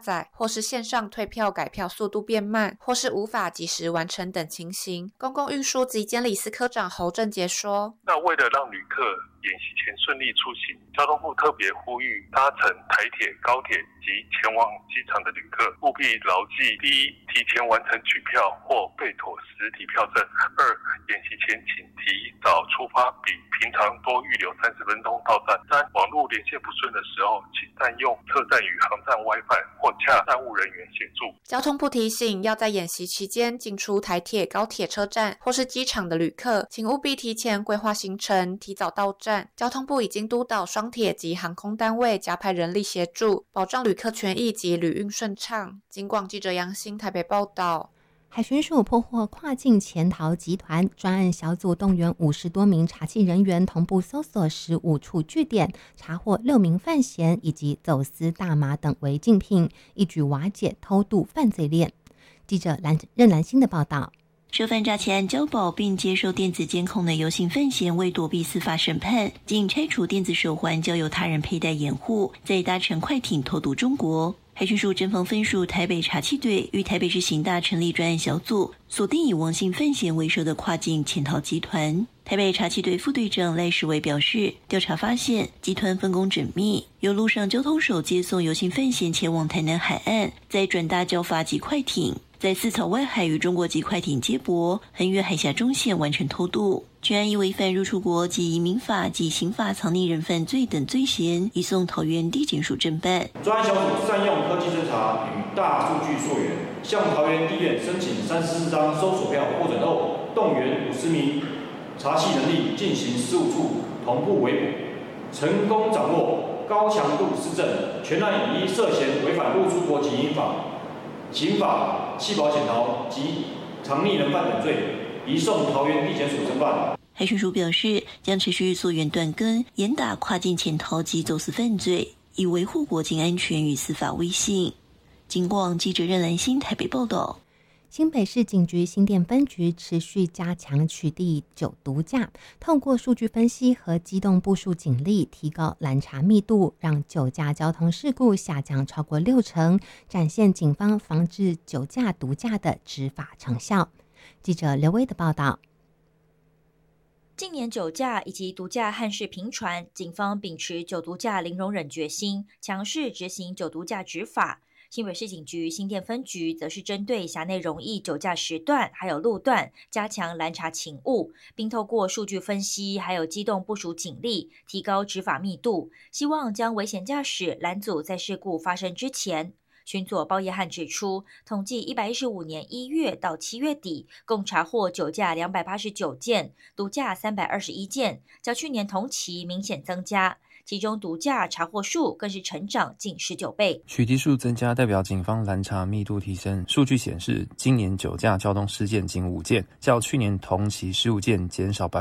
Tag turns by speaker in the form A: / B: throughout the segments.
A: 载，或是线上退票改票速度变慢，或是无法及时完成等情形。公共运输及监理司科长侯正杰说，
B: 那为了让旅客演习前顺利出行，交通部特别呼吁搭乘台铁、高铁及前往机场的旅客务必牢记：第一，提前完成取票或备妥实体票证；二，演习前请提早出发，比平常多预留30分钟到站；三，网络连线不顺的时候，请占用车站与航站 WiFi 或洽站务人员协助。
A: 交通部提醒，要在演习期间进出台铁、高铁车站或是机场的旅客，请务必提前规划行程，提早到站。交通部已经督导双铁及航空单位加派人力协助，保障旅客权益及旅运顺畅。警广记者杨欣台北报道。
C: 海巡署破获跨境潜逃集团，专案小组动员50多名查缉人员，同步搜索15处据点，查获6名犯嫌以及走私大麻等违禁品，一举瓦解偷渡犯罪链。记者任兰欣的报道。
D: 涉犯诈欺案交保并接受电子监控的游姓犯嫌，为躲避司法审判，仅拆除电子手环，交由他人佩戴掩护，再搭乘快艇偷渡中国。海巡署侦防分署台北查缉队与台北市刑大成立专案小组，锁定以王姓犯嫌为首的跨境潜逃集团。台北查缉队副队长赖世伟表示，调查发现集团分工缜密，由陆上交通手接送游姓犯嫌前往台南海岸，再转搭交发及快艇，在四草外海与中国籍快艇接驳，横越海峡中线完成偷渡。全案以违反入出国及移民法及刑法藏匿人犯罪等罪嫌，移送桃园地检署侦办。
E: 专案小组善用科技侦查与大数据溯源，向桃园地院申请34张搜索票获准后，动员50名查缉人力进行15处同步围捕，成功掌握高强度施政。全案以涉嫌违反入出国及移民法、刑法、弃保潜逃及藏匿人犯等罪，移送桃园地检署侦办。
D: 海巡署表示，将持续溯源断根，严打跨境潜逃及走私犯罪，以维护国境安全与司法威信。警广记者任兰欣台北报道。
C: 新北市警局新店分局持续加强取缔酒毒驾，透过数据分析和机动部署警力，提高拦查密度，让酒驾交通事故下降超过60%，展现警方防治酒驾毒驾的执法成效。记者刘威的报道。
F: 近年酒驾以及毒驾憾事频传，警方秉持酒毒驾零容忍决心，强势执行酒毒驾执法。新北市警局新店分局则是针对辖内容易酒驾时段还有路段，加强拦查勤务，并透过数据分析还有机动部署警力，提高执法密度，希望将危险驾驶拦阻在事故发生之前。巡佐包业汉指出，统计115年1月到7月底，共查获酒驾289件，毒驾321件，较去年同期明显增加。其中毒驾查获数更是成长近19倍。
G: 取缔数增加代表警方拦查密度提升。数据显示，今年酒驾交通事件仅5件，较去年同期15件减少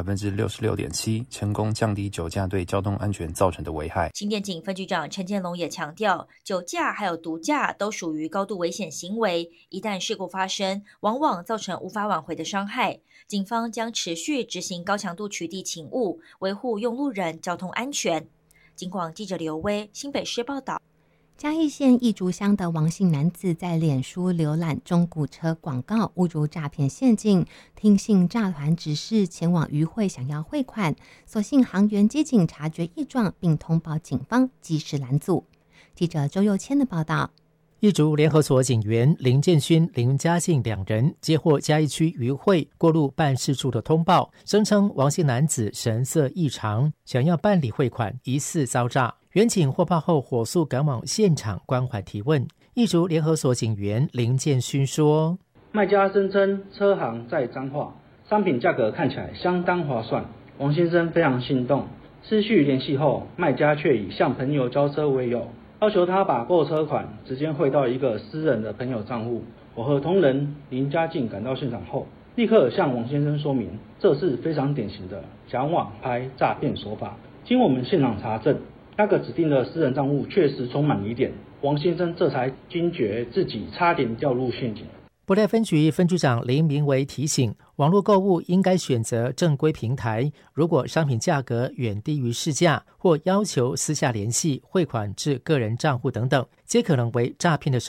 G: 66.7%， 成功降低酒驾对交通安全造成的危害。
F: 新店警分局长陈建龙也强调，酒驾还有毒驾都属于高度危险行为，一旦事故发生，往往造成无法挽回的伤害。警方将持续执行高强度取缔勤务，维护用路人交通安全。警广记者刘威新北市报道。
C: 嘉义县义竹乡的王姓男子在脸书浏览中古车广告，误入诈骗陷阱，听信诈团指示前往渔会想要汇款，所幸航员接警察觉异状，并通报警方，及时拦阻。记者周佑谦的报道。
H: 义竹联合所警员林建勋、林嘉信2人接获嘉义区渔会过路办事处的通报，声称王姓男子神色异常，想要办理汇款，疑似遭诈。员警获报后火速赶往现场关怀提问。义竹联合所警员林建勋说，
E: 卖家声称车行在彰化，商品价格看起来相当划算，王先生非常心动。持续联系后，卖家却以向朋友交车为由，要求他把购车款直接汇到一个私人的朋友账户。我和同仁林嘉靖赶到现场后，立刻向王先生说明，这是非常典型的假网拍诈骗手法。经我们现场查证，那个指定的私人账户确实充满疑点，王先生这才惊觉自己差点掉入陷阱。
H: 布袋分局分局长林明维提醒，网络购物应该选择正规平台，如果商品价格远低于市价，或要求私下联系汇款至个人账户等等，皆可能为诈骗的手